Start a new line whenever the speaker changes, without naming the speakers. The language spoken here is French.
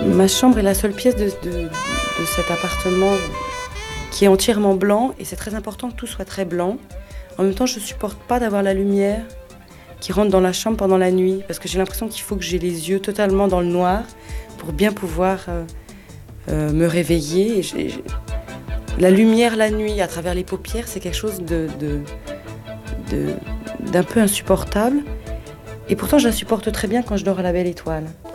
Ma chambre est la seule pièce de cet appartement qui est entièrement blanc et c'est très important que tout soit très blanc. En même temps, je ne supporte pas d'avoir la lumière qui rentre dans la chambre pendant la nuit parce que j'ai l'impression qu'il faut que j'ai les yeux totalement dans le noir pour bien pouvoir me réveiller. La lumière la nuit à travers les paupières, c'est quelque chose d'un peu insupportable. Et pourtant, je la supporte très bien quand je dors à la belle étoile.